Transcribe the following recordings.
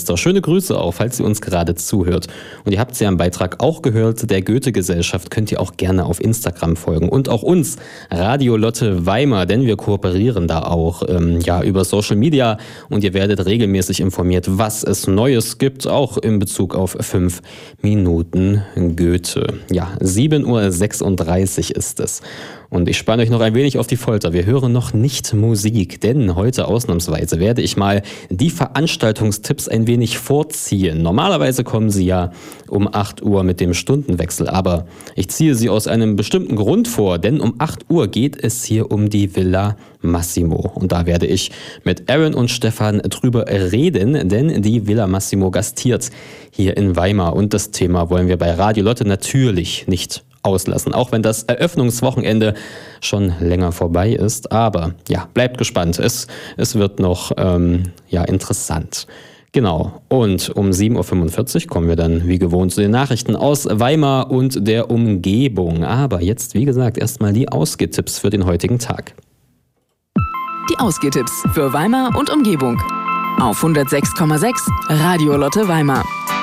Schwester. Schöne Grüße auch, falls ihr uns gerade zuhört. Und ihr habt es ja im Beitrag auch gehört, der Goethe-Gesellschaft könnt ihr auch gerne auf Instagram folgen. Und auch uns, Radio Lotte Weimar, denn wir kooperieren da auch über Social Media. Und ihr werdet regelmäßig informiert, was es Neues gibt, auch in Bezug auf 5 Minuten Goethe. Ja, 7:36 Uhr ist es. Und ich spanne euch noch ein wenig auf die Folter. Wir hören noch nicht Musik, denn heute ausnahmsweise werde ich mal die Veranstaltungstipps ein wenig vorziehen. Normalerweise kommen sie ja um 8 Uhr mit dem Stundenwechsel, aber ich ziehe sie aus einem bestimmten Grund vor, denn um 8 Uhr geht es hier um die Villa Massimo. Und da werde ich mit Aaron und Stefan drüber reden, denn die Villa Massimo gastiert hier in Weimar. Und das Thema wollen wir bei Radio Lotte natürlich nicht auslassen, auch wenn das Eröffnungswochenende schon länger vorbei ist. Aber ja, bleibt gespannt. Es wird noch interessant. Genau. Und um 7:45 Uhr kommen wir dann wie gewohnt zu den Nachrichten aus Weimar und der Umgebung. Aber jetzt, wie gesagt, erstmal die Ausgehtipps für den heutigen Tag. Die Ausgehtipps für Weimar und Umgebung. Auf 106,6 Radio Lotte Weimar.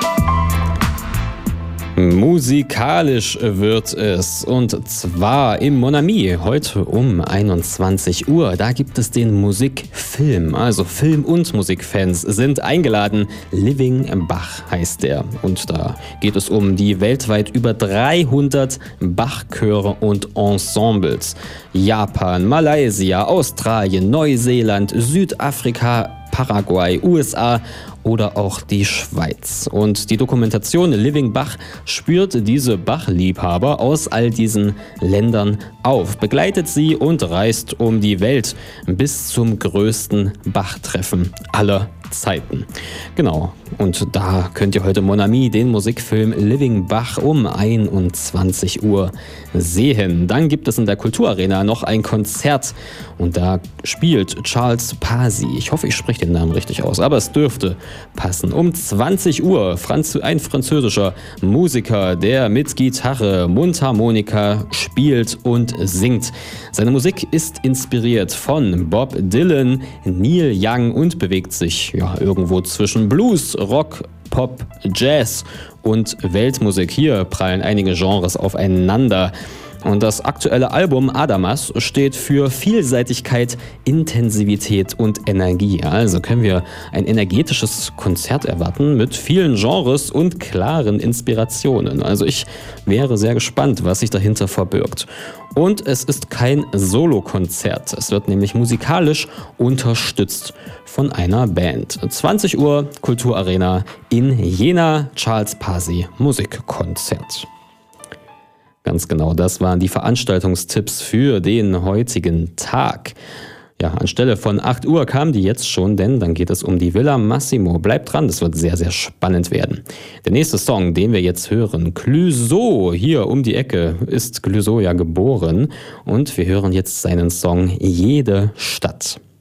Musikalisch wird es, und zwar im Mon Ami heute um 21 Uhr. Da gibt es den Musikfilm, also Film- und Musikfans sind eingeladen. Living Bach heißt der, und da geht es um die weltweit über 300 Bachchöre und Ensembles. Japan, Malaysia, Australien, Neuseeland, Südafrika, Paraguay, USA oder auch die Schweiz. Und die Dokumentation Living Bach spürt diese Bach-Liebhaber aus all diesen Ländern auf, begleitet sie und reist um die Welt bis zum größten Bach-Treffen aller Zeiten. Genau, und da könnt ihr heute Mon Ami den Musikfilm Living Bach um 21 Uhr sehen. Dann gibt es in der Kulturarena noch ein Konzert und da spielt Charles Pasi. Ich hoffe, ich spreche den Namen richtig aus, aber es dürfte passen. Um 20 Uhr ein französischer Musiker, der mit Gitarre, Mundharmonika spielt und singt. Seine Musik ist inspiriert von Bob Dylan, Neil Young und bewegt sich irgendwo zwischen Blues, Rock, Pop, Jazz und Weltmusik. Hier prallen einige Genres aufeinander. Und das aktuelle Album Adamas steht für Vielseitigkeit, Intensivität und Energie. Also können wir ein energetisches Konzert erwarten mit vielen Genres und klaren Inspirationen. Also ich wäre sehr gespannt, was sich dahinter verbirgt. Und es ist kein Solokonzert. Es wird nämlich musikalisch unterstützt von einer Band. 20 Uhr Kulturarena in Jena, Charles Pasi Musikkonzert. Ganz genau, das waren die Veranstaltungstipps für den heutigen Tag. Ja, anstelle von 8 Uhr kamen die jetzt schon, denn dann geht es um die Villa Massimo. Bleibt dran, das wird sehr, sehr spannend werden. Der nächste Song, den wir jetzt hören, Clouseau, hier um die Ecke ist Clouseau ja geboren. Und wir hören jetzt seinen Song Jede Stadt.